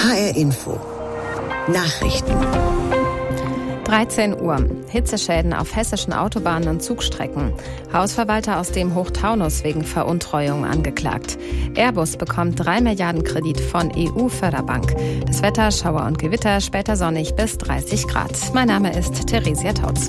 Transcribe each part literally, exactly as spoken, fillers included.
H R Info Nachrichten. dreizehn Uhr. Hitzeschäden auf hessischen Autobahnen und Zugstrecken. Hausverwalter aus dem Hochtaunus wegen Veruntreuung angeklagt. Airbus bekommt drei Milliarden Kredit von E U-Förderbank. Das Wetter, Schauer und Gewitter, später sonnig bis dreißig Grad. Mein Name ist Theresia Tautz.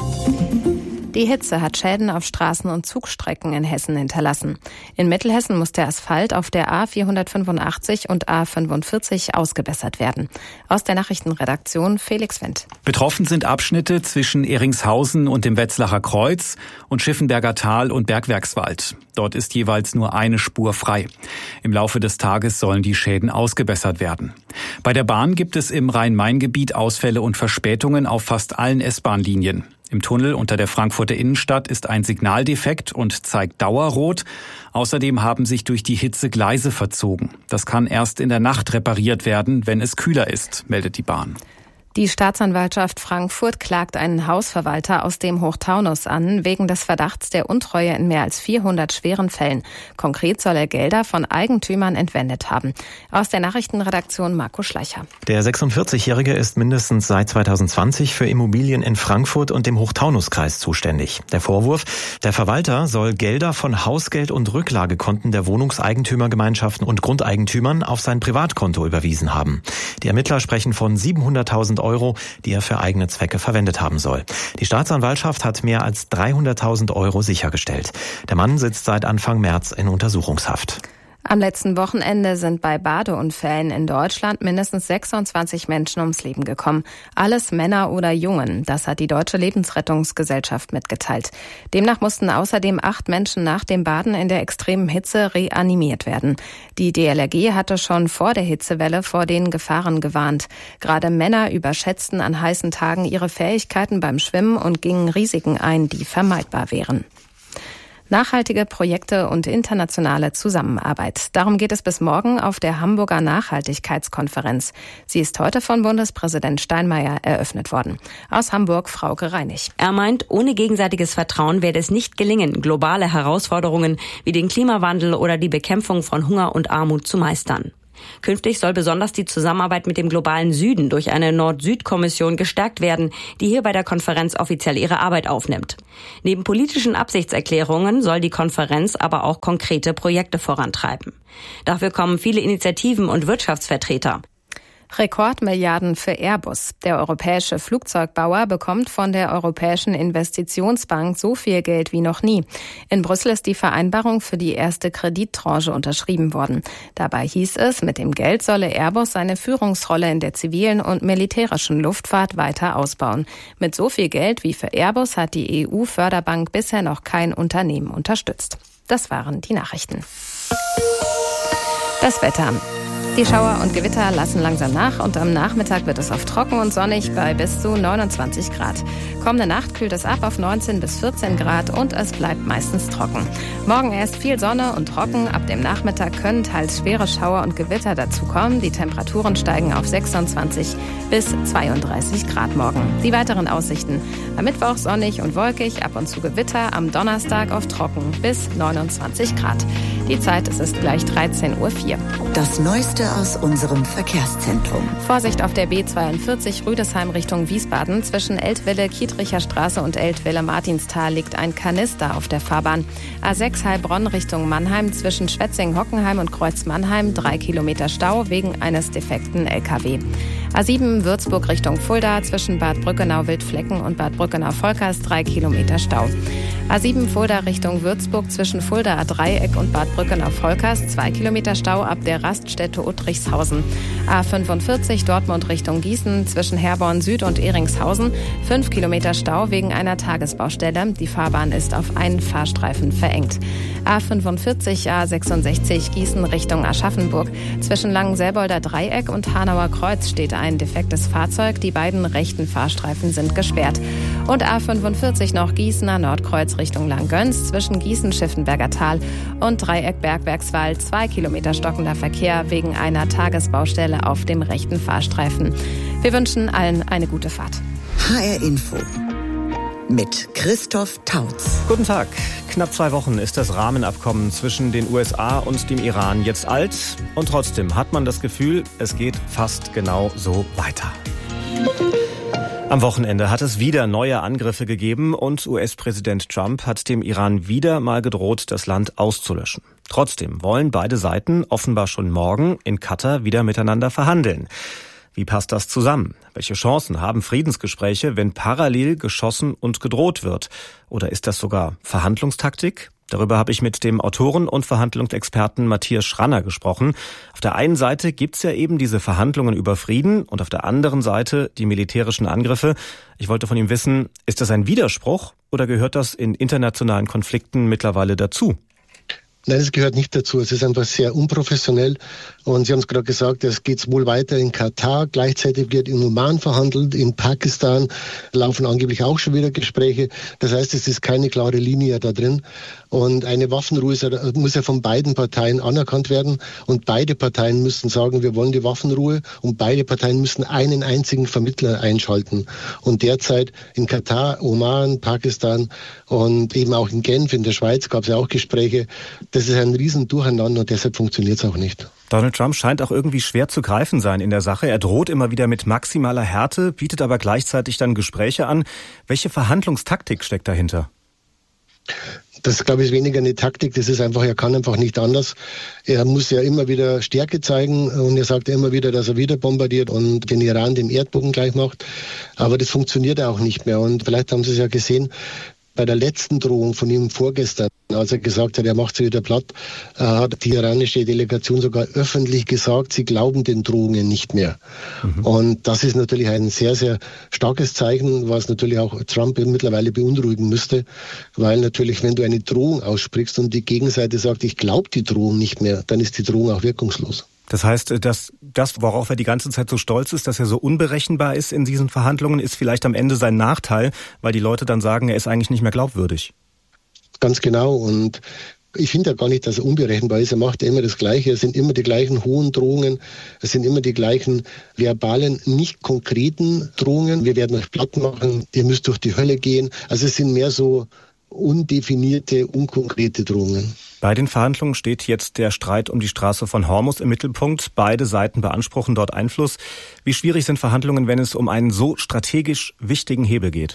Die Hitze hat Schäden auf Straßen und Zugstrecken in Hessen hinterlassen. In Mittelhessen muss der Asphalt auf der A vierhundertfünfundachtzig und A fünfundvierzig ausgebessert werden. Aus der Nachrichtenredaktion Felix Wendt. Betroffen sind Abschnitte zwischen Ehringshausen und dem Wetzlacher Kreuz und Schiffenberger Tal und Bergwerkswald. Dort ist jeweils nur eine Spur frei. Im Laufe des Tages sollen die Schäden ausgebessert werden. Bei der Bahn gibt es im Rhein-Main-Gebiet Ausfälle und Verspätungen auf fast allen S-Bahn-Linien. Im Tunnel unter der Frankfurter Innenstadt ist ein Signaldefekt und zeigt Dauerrot. Außerdem haben sich durch die Hitze Gleise verzogen. Das kann erst in der Nacht repariert werden, wenn es kühler ist, meldet die Bahn. Die Staatsanwaltschaft Frankfurt klagt einen Hausverwalter aus dem Hochtaunus an, wegen des Verdachts der Untreue in mehr als vierhundert schweren Fällen. Konkret soll er Gelder von Eigentümern entwendet haben. Aus der Nachrichtenredaktion Marco Schleicher. Der sechsundvierzigjährige ist mindestens seit zweitausendzwanzig für Immobilien in Frankfurt und dem Hochtaunuskreis zuständig. Der Vorwurf: Der Verwalter soll Gelder von Hausgeld- und Rücklagekonten der Wohnungseigentümergemeinschaften und Grundeigentümern auf sein Privatkonto überwiesen haben. Die Ermittler sprechen von siebenhunderttausend Euro, die er für eigene Zwecke verwendet haben soll. Die Staatsanwaltschaft hat mehr als dreihunderttausend Euro sichergestellt. Der Mann sitzt seit Anfang März in Untersuchungshaft. Am letzten Wochenende sind bei Badeunfällen in Deutschland mindestens sechsundzwanzig Menschen ums Leben gekommen. Alles Männer oder Jungen. Das hat die Deutsche Lebensrettungsgesellschaft mitgeteilt. Demnach mussten außerdem acht Menschen nach dem Baden in der extremen Hitze reanimiert werden. Die D L R G hatte schon vor der Hitzewelle vor den Gefahren gewarnt. Gerade Männer überschätzten an heißen Tagen ihre Fähigkeiten beim Schwimmen und gingen Risiken ein, die vermeidbar wären. Nachhaltige Projekte und internationale Zusammenarbeit. Darum geht es bis morgen auf der Hamburger Nachhaltigkeitskonferenz. Sie ist heute von Bundespräsident Steinmeier eröffnet worden. Aus Hamburg Frauke Reinig. Er meint, ohne gegenseitiges Vertrauen werde es nicht gelingen, globale Herausforderungen wie den Klimawandel oder die Bekämpfung von Hunger und Armut zu meistern. Künftig soll besonders die Zusammenarbeit mit dem globalen Süden durch eine Nord-Süd-Kommission gestärkt werden, die hier bei der Konferenz offiziell ihre Arbeit aufnimmt. Neben politischen Absichtserklärungen soll die Konferenz aber auch konkrete Projekte vorantreiben. Dafür kommen viele Initiativen und Wirtschaftsvertreter. Rekordmilliarden für Airbus. Der europäische Flugzeugbauer bekommt von der Europäischen Investitionsbank so viel Geld wie noch nie. In Brüssel ist die Vereinbarung für die erste Kredittranche unterschrieben worden. Dabei hieß es, mit dem Geld solle Airbus seine Führungsrolle in der zivilen und militärischen Luftfahrt weiter ausbauen. Mit so viel Geld wie für Airbus hat die E U-Förderbank bisher noch kein Unternehmen unterstützt. Das waren die Nachrichten. Das Wetter. Die Schauer und Gewitter lassen langsam nach und am Nachmittag wird es oft trocken und sonnig bei bis zu neunundzwanzig Grad. Kommende Nacht kühlt es ab auf neunzehn bis vierzehn Grad und es bleibt meistens trocken. Morgen erst viel Sonne und trocken. Ab dem Nachmittag können teils schwere Schauer und Gewitter dazukommen. Die Temperaturen steigen auf sechsundzwanzig bis zweiunddreißig Grad morgen. Die weiteren Aussichten. Am Mittwoch sonnig und wolkig, ab und zu Gewitter. Am Donnerstag oft trocken bis neunundzwanzig Grad. Die Zeit, es ist gleich dreizehn Uhr vier. Das Neueste aus unserem Verkehrszentrum. Vorsicht auf der B zweiundvierzig Rüdesheim Richtung Wiesbaden. Zwischen Eltville-Kietricher Straße und Eltville-Martinstal liegt ein Kanister auf der Fahrbahn. A sechs Heilbronn Richtung Mannheim. Zwischen Schwetzing-Hockenheim und Kreuz-Mannheim drei Kilometer Stau wegen eines defekten L K W. A sieben Würzburg Richtung Fulda. Zwischen Bad Brückenau-Wildflecken und Bad Brückenau-Volkers drei Kilometer Stau. A sieben Fulda Richtung Würzburg. Zwischen Fuldaer Dreieck und Bad Brückenau-Volkers zwei Kilometer Stau ab der Raststätte Uttrichshausen. A fünfundvierzig Dortmund Richtung Gießen. Zwischen Herborn Süd und Ehringshausen fünf Kilometer Stau wegen einer Tagesbaustelle. Die Fahrbahn ist auf einen Fahrstreifen verengt. A fünfundvierzig A sechsundsechzig Gießen Richtung Aschaffenburg. Zwischen Langenselbolder Dreieck und Hanauer Kreuz steht ein defektes Fahrzeug. Die beiden rechten Fahrstreifen sind gesperrt. Und A fünfundvierzig noch Gießener Nordkreuz Richtung Langgöns. Zwischen Gießen-Schiffenberger Tal und Dreieck Bergwerkswald zwei Kilometer stockender Verkehr wegen einer Tagesbaustelle auf dem rechten Fahrstreifen. Wir wünschen allen eine gute Fahrt. H R Info mit Christoph Tautz. Guten Tag. Knapp zwei Wochen ist das Rahmenabkommen zwischen den U S A und dem Iran jetzt alt. Und trotzdem hat man das Gefühl, es geht fast genau so weiter. Am Wochenende hat es wieder neue Angriffe gegeben und U S-Präsident Trump hat dem Iran wieder mal gedroht, das Land auszulöschen. Trotzdem wollen beide Seiten offenbar schon morgen in Katar wieder miteinander verhandeln. Wie passt das zusammen? Welche Chancen haben Friedensgespräche, wenn parallel geschossen und gedroht wird? Oder ist das sogar Verhandlungstaktik? Darüber habe ich mit dem Autoren und Verhandlungsexperten Matthias Schranner gesprochen. Auf der einen Seite gibt's ja eben diese Verhandlungen über Frieden und auf der anderen Seite die militärischen Angriffe. Ich wollte von ihm wissen, ist das ein Widerspruch oder gehört das in internationalen Konflikten mittlerweile dazu? Nein, es gehört nicht dazu. Es ist einfach sehr unprofessionell. Und Sie haben es gerade gesagt, es geht wohl weiter in Katar. Gleichzeitig wird in Oman verhandelt. In Pakistan laufen angeblich auch schon wieder Gespräche. Das heißt, es ist keine klare Linie da drin. Und eine Waffenruhe muss ja von beiden Parteien anerkannt werden. Und beide Parteien müssen sagen, wir wollen die Waffenruhe. Und beide Parteien müssen einen einzigen Vermittler einschalten. Und derzeit in Katar, Oman, Pakistan und eben auch in Genf in der Schweiz gab es ja auch Gespräche. Das ist ein Riesendurcheinander und deshalb funktioniert es auch nicht. Donald Trump scheint auch irgendwie schwer zu greifen sein in der Sache. Er droht immer wieder mit maximaler Härte, bietet aber gleichzeitig dann Gespräche an. Welche Verhandlungstaktik steckt dahinter? Das, glaube ich, ist weniger eine Taktik. Das ist einfach, er kann einfach nicht anders. Er muss ja immer wieder Stärke zeigen und er sagt ja immer wieder, dass er wieder bombardiert und den Iran dem Erdboden gleich macht. Aber das funktioniert auch nicht mehr. Und vielleicht haben Sie es ja gesehen, bei der letzten Drohung von ihm vorgestern, als er gesagt hat, er macht sie wieder platt, hat die iranische Delegation sogar öffentlich gesagt, sie glauben den Drohungen nicht mehr. Mhm. Und das ist natürlich ein sehr, sehr starkes Zeichen, was natürlich auch Trump mittlerweile beunruhigen müsste, weil natürlich, wenn du eine Drohung aussprichst und die Gegenseite sagt, ich glaube die Drohung nicht mehr, dann ist die Drohung auch wirkungslos. Das heißt, dass das, worauf er die ganze Zeit so stolz ist, dass er so unberechenbar ist in diesen Verhandlungen, ist vielleicht am Ende sein Nachteil, weil die Leute dann sagen, er ist eigentlich nicht mehr glaubwürdig. Ganz genau. Und ich finde ja gar nicht, dass er unberechenbar ist. Er macht ja immer das Gleiche. Es sind immer die gleichen hohen Drohungen. Es sind immer die gleichen verbalen, nicht konkreten Drohungen. Wir werden euch platt machen. Ihr müsst durch die Hölle gehen. Also es sind mehr so undefinierte, unkonkrete Drohungen. Bei den Verhandlungen steht jetzt der Streit um die Straße von Hormuz im Mittelpunkt. Beide Seiten beanspruchen dort Einfluss. Wie schwierig sind Verhandlungen, wenn es um einen so strategisch wichtigen Hebel geht?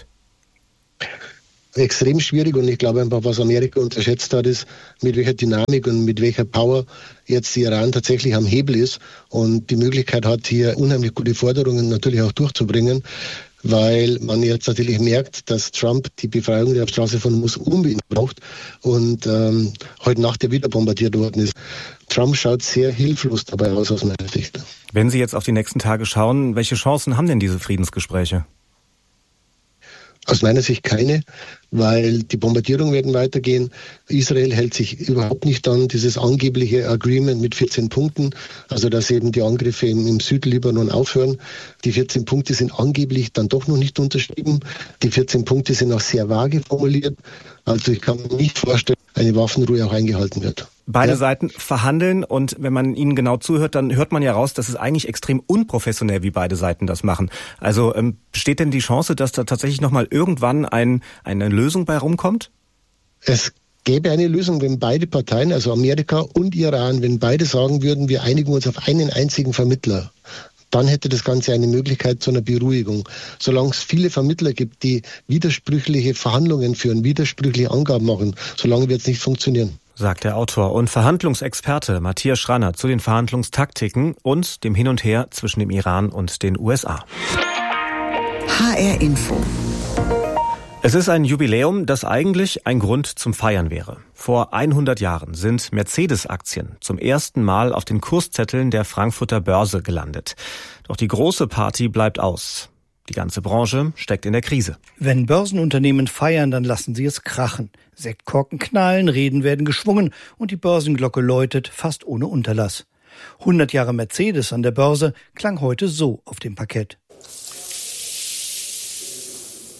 Extrem schwierig und ich glaube einfach, was Amerika unterschätzt hat, ist, mit welcher Dynamik und mit welcher Power jetzt Iran tatsächlich am Hebel ist und die Möglichkeit hat, hier unheimlich gute Forderungen natürlich auch durchzubringen, weil man jetzt natürlich merkt, dass Trump die Befreiung der Straße von Hormuz unbedingt braucht und ähm, heute Nacht ja wieder bombardiert worden ist. Trump schaut sehr hilflos dabei aus, aus meiner Sicht. Wenn Sie jetzt auf die nächsten Tage schauen, welche Chancen haben denn diese Friedensgespräche? Aus meiner Sicht keine, weil die Bombardierungen werden weitergehen. Israel hält sich überhaupt nicht an dieses angebliche Agreement mit vierzehn Punkten, also dass eben die Angriffe im, im Südlibanon aufhören. Die vierzehn Punkte sind angeblich dann doch noch nicht unterschrieben. Die vierzehn Punkte sind auch sehr vage formuliert. Also ich kann mir nicht vorstellen, dass eine Waffenruhe auch eingehalten wird. Beide ja. Seiten verhandeln und wenn man ihnen genau zuhört, dann hört man ja raus, dass es eigentlich extrem unprofessionell, wie beide Seiten das machen. Also ähm, besteht denn die Chance, dass da tatsächlich nochmal irgendwann ein, eine Lösung bei rumkommt? Es gäbe eine Lösung, wenn beide Parteien, also Amerika und Iran, wenn beide sagen würden, wir einigen uns auf einen einzigen Vermittler. Dann hätte das Ganze eine Möglichkeit zu einer Beruhigung. Solange es viele Vermittler gibt, die widersprüchliche Verhandlungen führen, widersprüchliche Angaben machen, solange wird es nicht funktionieren. Sagt der Autor und Verhandlungsexperte Matthias Schranner zu den Verhandlungstaktiken und dem Hin und Her zwischen dem Iran und den U S A. H R Info. Es ist ein Jubiläum, das eigentlich ein Grund zum Feiern wäre. Vor hundert Jahren sind Mercedes-Aktien zum ersten Mal auf den Kurszetteln der Frankfurter Börse gelandet. Doch die große Party bleibt aus. Die ganze Branche steckt in der Krise. Wenn Börsenunternehmen feiern, dann lassen sie es krachen. Sektkorken knallen, Reden werden geschwungen und die Börsenglocke läutet fast ohne Unterlass. hundert Jahre Mercedes an der Börse klang heute so auf dem Parkett.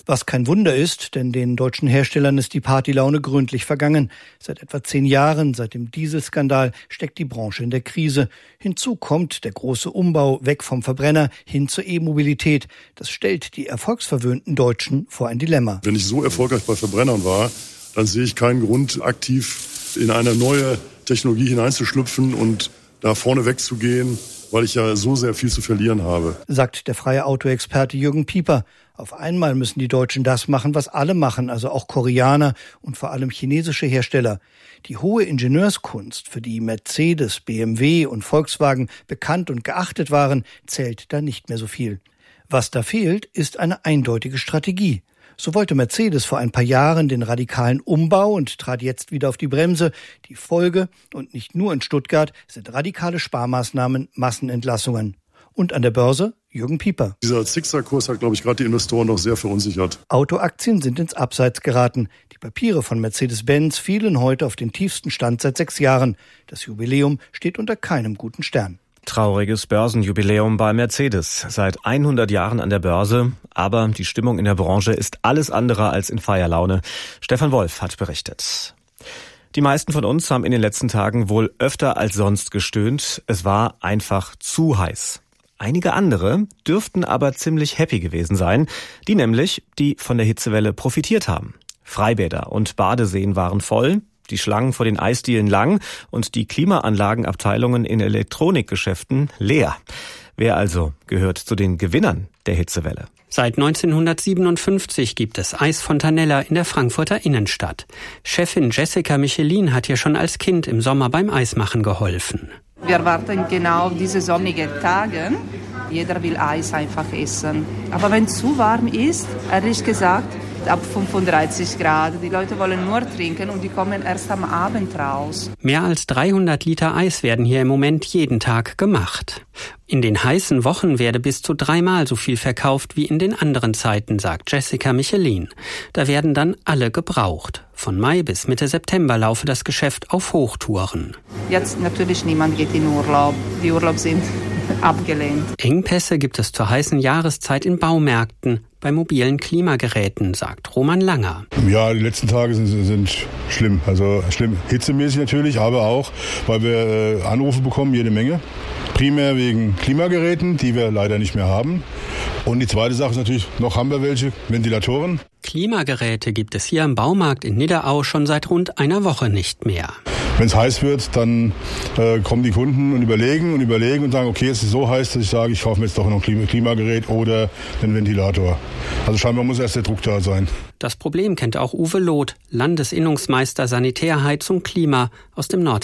Was kein Wunder ist, denn den deutschen Herstellern ist die Partylaune gründlich vergangen. Seit etwa zehn Jahren, seit dem Dieselskandal, steckt die Branche in der Krise. Hinzu kommt der große Umbau weg vom Verbrenner hin zur E-Mobilität. Das stellt die erfolgsverwöhnten Deutschen vor ein Dilemma. Wenn ich so erfolgreich bei Verbrennern war, dann sehe ich keinen Grund, aktiv in eine neue Technologie hineinzuschlüpfen und da vorne wegzugehen, weil ich ja so sehr viel zu verlieren habe. Sagt der freie Autoexperte Jürgen Pieper. Auf einmal müssen die Deutschen das machen, was alle machen, also auch Koreaner und vor allem chinesische Hersteller. Die hohe Ingenieurskunst, für die Mercedes, B M W und Volkswagen bekannt und geachtet waren, zählt da nicht mehr so viel. Was da fehlt, ist eine eindeutige Strategie. So wollte Mercedes vor ein paar Jahren den radikalen Umbau und trat jetzt wieder auf die Bremse. Die Folge, und nicht nur in Stuttgart, sind radikale Sparmaßnahmen, Massenentlassungen. Und an der Börse Jürgen Pieper. Dieser Zickzackkurs hat, glaube ich, gerade die Investoren noch sehr verunsichert. Autoaktien sind ins Abseits geraten. Die Papiere von Mercedes-Benz fielen heute auf den tiefsten Stand seit sechs Jahren. Das Jubiläum steht unter keinem guten Stern. Trauriges Börsenjubiläum bei Mercedes. Seit hundert Jahren an der Börse, aber die Stimmung in der Branche ist alles andere als in Feierlaune. Stefan Wolf hat berichtet. Die meisten von uns haben in den letzten Tagen wohl öfter als sonst gestöhnt. Es war einfach zu heiß. Einige andere dürften aber ziemlich happy gewesen sein, die nämlich, die von der Hitzewelle profitiert haben. Freibäder und Badeseen waren voll, die Schlangen vor den Eisdielen lang und die Klimaanlagenabteilungen in Elektronikgeschäften leer. Wer also gehört zu den Gewinnern der Hitzewelle? Seit neunzehnhundertsiebenundfünfzig gibt es Eisfontanella in der Frankfurter Innenstadt. Chefin Jessica Michelin hat ihr schon als Kind im Sommer beim Eismachen geholfen. Wir warten genau auf diese sonnigen Tage. Jeder will Eis einfach essen. Aber wenn es zu warm ist, ehrlich gesagt, ab fünfunddreißig Grad. Die Leute wollen nur trinken und die kommen erst am Abend raus. Mehr als dreihundert Liter Eis werden hier im Moment jeden Tag gemacht. In den heißen Wochen werde bis zu dreimal so viel verkauft wie in den anderen Zeiten, sagt Jessica Michelin. Da werden dann alle gebraucht. Von Mai bis Mitte September laufe das Geschäft auf Hochtouren. Jetzt natürlich niemand geht in Urlaub. Die Urlaub sind abgelehnt. Engpässe gibt es zur heißen Jahreszeit in Baumärkten, bei mobilen Klimageräten, sagt Roman Langer. Ja, die letzten Tage sind, sind schlimm. Also schlimm hitzemäßig natürlich, aber auch, weil wir äh, Anrufe bekommen, jede Menge. Primär wegen Klimageräten, die wir leider nicht mehr haben. Und die zweite Sache ist natürlich, noch haben wir welche, Ventilatoren. Klimageräte gibt es hier im Baumarkt in Nidderau schon seit rund einer Woche nicht mehr. Wenn es heiß wird, dann äh, kommen die Kunden und überlegen und überlegen und sagen, okay, es ist so heiß, dass ich sage, ich kaufe mir jetzt doch noch ein Klimagerät oder einen Ventilator. Also scheinbar muss erst der Druck da sein. Das Problem kennt auch Uwe Loth, Landesinnungsmeister Sanitär, Heizung, Klima aus dem Nord